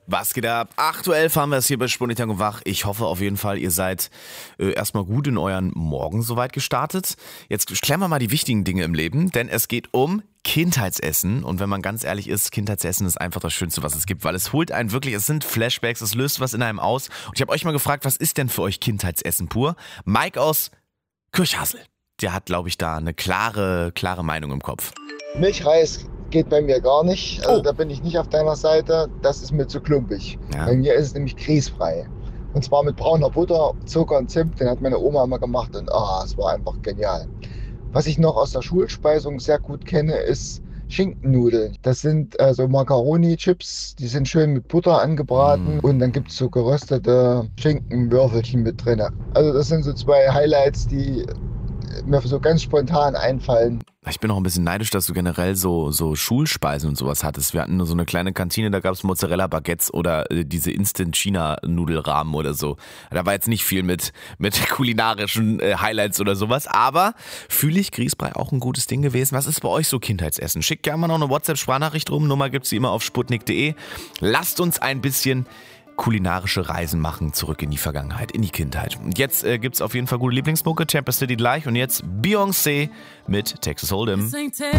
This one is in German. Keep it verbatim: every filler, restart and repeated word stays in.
Was geht ab? acht Uhr elf haben wir es hier bei Spunitank und Wach. Ich hoffe auf jeden Fall, ihr seid äh, erstmal gut in euren Morgen soweit gestartet. Jetzt klären wir mal die wichtigen Dinge im Leben, denn es geht um Kindheitsessen. Und wenn man ganz ehrlich ist, Kindheitsessen ist einfach das Schönste, was es gibt, weil es holt einen wirklich, es sind Flashbacks, es löst was in einem aus. Und ich habe euch mal gefragt, was ist denn für euch Kindheitsessen pur? Mike aus Kirchhasel, der hat, glaube ich, da eine klare, klare Meinung im Kopf. Milchreis geht bei mir gar nicht, also Oh. da bin ich nicht auf deiner Seite, das ist mir zu klumpig. Ja. Bei mir ist es nämlich grießfrei. Und zwar mit brauner Butter, Zucker und Zimt, den hat meine Oma immer gemacht und ah, es war einfach genial. Was ich noch aus der Schulspeisung sehr gut kenne, ist Schinkennudeln. Das sind äh, so Macaroni-Chips, die sind schön mit Butter angebraten Mm. und dann gibt es so geröstete Schinkenwürfelchen mit drin. Also das sind so zwei Highlights, die mir so ganz spontan einfallen. Ich bin auch ein bisschen neidisch, dass du generell so, so Schulspeisen und sowas hattest. Wir hatten nur so eine kleine Kantine, da gab es Mozzarella-Baguettes oder äh, diese Instant-China-Nudelrahmen oder so. Da war jetzt nicht viel mit, mit kulinarischen äh, Highlights oder sowas, aber fühle ich Grießbrei auch ein gutes Ding gewesen. Was ist bei euch so Kindheitsessen? Schickt gerne mal noch eine WhatsApp-Sprachnachricht rum, Nummer gibt's wie immer auf sputnik punkt de. Lasst uns ein bisschen kulinarische Reisen machen, zurück in die Vergangenheit, in die Kindheit. Und jetzt äh, gibt's auf jeden Fall gute Lieblingsmucke, Champions City gleich und jetzt Beyoncé mit Texas Hold'em.